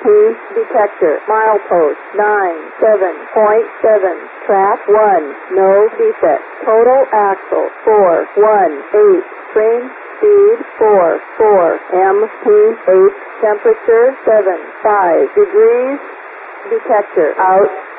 detector. Milepost 97.7. Track 1. No defect. Total axle 418. Train speed 44. MT8. Temperature 75 degrees. Detector out.